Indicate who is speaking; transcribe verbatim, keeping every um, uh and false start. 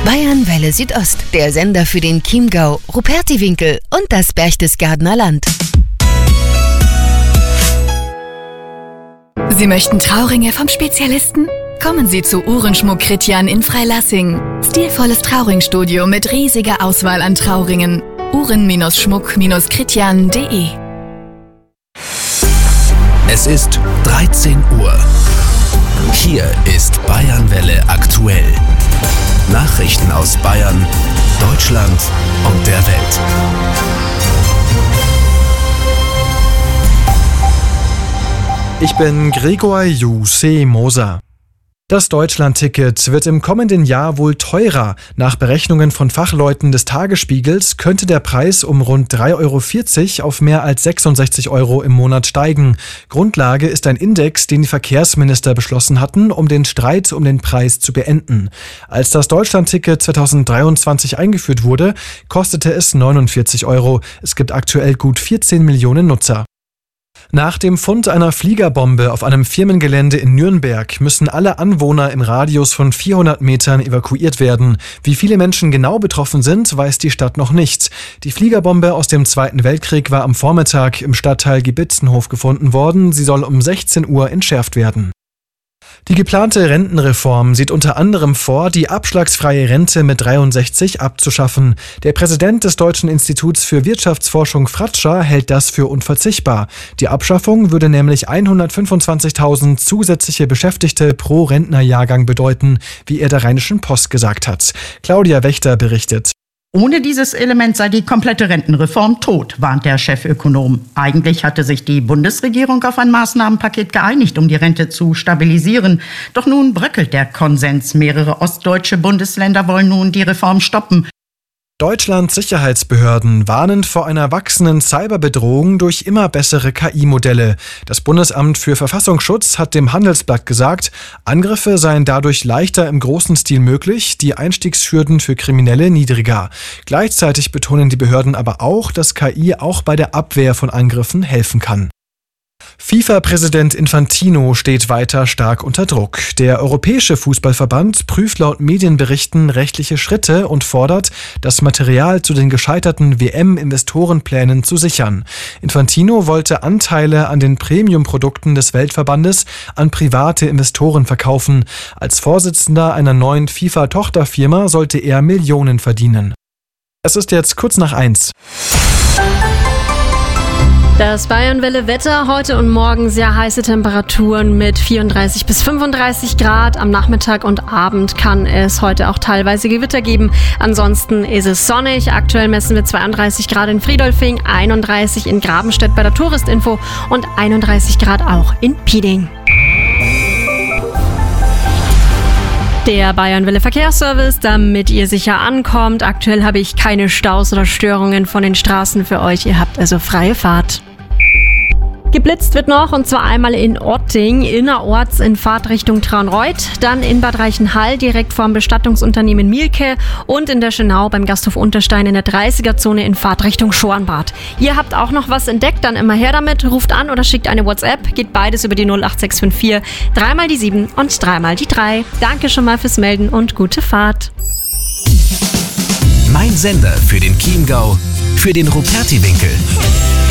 Speaker 1: Bayern Welle Südost, der Sender für den Chiemgau, Rupertiwinkel und das Berchtesgadener Land.
Speaker 2: Sie möchten Trauringe vom Spezialisten? Kommen Sie zu Uhrenschmuck Kritjan in Freilassing. Stilvolles Trauringstudio mit riesiger Auswahl an Trauringen. uhren-schmuck kritjan punkt de.
Speaker 3: Es ist dreizehn Uhr. Hier ist Bayern Welle aktuell. Nachrichten aus Bayern, Deutschland und der Welt.
Speaker 4: Ich bin Gregor Jussi Moser. Das Deutschland-Ticket wird im kommenden Jahr wohl teurer. Nach Berechnungen von Fachleuten des Tagesspiegels könnte der Preis um rund drei Euro vierzig auf mehr als sechsundsechzig Euro im Monat steigen. Grundlage ist ein Index, den die Verkehrsminister beschlossen hatten, um den Streit um den Preis zu beenden. Als das Deutschland-Ticket zweitausenddreiundzwanzig eingeführt wurde, kostete es neunundvierzig Euro. Es gibt aktuell gut vierzehn Millionen Nutzer. Nach dem Fund einer Fliegerbombe auf einem Firmengelände in Nürnberg müssen alle Anwohner im Radius von vierhundert Metern evakuiert werden. Wie viele Menschen genau betroffen sind, weiß die Stadt noch nicht. Die Fliegerbombe aus dem Zweiten Weltkrieg war am Vormittag im Stadtteil Gebitzenhof gefunden worden. Sie soll um sechzehn Uhr entschärft werden. Die geplante Rentenreform sieht unter anderem vor, die abschlagsfreie Rente mit dreiundsechzig abzuschaffen. Der Präsident des Deutschen Instituts für Wirtschaftsforschung Fratscher hält das für unverzichtbar. Die Abschaffung würde nämlich hundertfünfundzwanzigtausend zusätzliche Beschäftigte pro Rentnerjahrgang bedeuten, wie er der Rheinischen Post gesagt hat. Claudia Wächter berichtet.
Speaker 5: Ohne dieses Element sei die komplette Rentenreform tot, warnt der Chefökonom. Eigentlich hatte sich die Bundesregierung auf ein Maßnahmenpaket geeinigt, um die Rente zu stabilisieren. Doch nun bröckelt der Konsens. Mehrere ostdeutsche Bundesländer wollen nun die Reform stoppen.
Speaker 4: Deutschlands Sicherheitsbehörden warnen vor einer wachsenden Cyberbedrohung durch immer bessere K I-Modelle. Das Bundesamt für Verfassungsschutz hat dem Handelsblatt gesagt, Angriffe seien dadurch leichter im großen Stil möglich, die Einstiegshürden für Kriminelle niedriger. Gleichzeitig betonen die Behörden aber auch, dass K I auch bei der Abwehr von Angriffen helfen kann. FIFA-Präsident Infantino steht weiter stark unter Druck. Der Europäische Fußballverband prüft laut Medienberichten rechtliche Schritte und fordert, das Material zu den gescheiterten W M-Investorenplänen zu sichern. Infantino wollte Anteile an den Premium-Produkten des Weltverbandes an private Investoren verkaufen. Als Vorsitzender einer neuen FIFA-Tochterfirma sollte er Millionen verdienen. Es ist jetzt kurz nach eins.
Speaker 6: Das Bayern-Welle-Wetter, heute und morgen sehr heiße Temperaturen mit vierunddreißig bis fünfunddreißig Grad. Am Nachmittag und Abend kann es heute auch teilweise Gewitter geben. Ansonsten ist es sonnig. Aktuell messen wir zweiunddreißig Grad in Friedolfing, einunddreißig in Grabenstedt bei der Touristinfo und einunddreißig Grad auch in Pieding. Der Bayern-Welle Verkehrsservice, damit ihr sicher ankommt. Aktuell habe ich keine Staus oder Störungen von den Straßen für euch. Ihr habt also freie Fahrt. Geblitzt wird noch, und zwar einmal in Otting, innerorts in Fahrtrichtung Traunreut, dann in Bad Reichenhall direkt vorm Bestattungsunternehmen Mielke und in der Schönau beim Gasthof Unterstein in der dreißiger-Zone in Fahrtrichtung Schornbad. Ihr habt auch noch was entdeckt, dann immer her damit, ruft an oder schickt eine WhatsApp, geht beides über die null acht sechs fünf vier, dreimal die sieben und dreimal die drei. Danke schon mal fürs Melden und gute Fahrt.
Speaker 3: Mein Sender für den Chiemgau, für den Rupertiwinkel.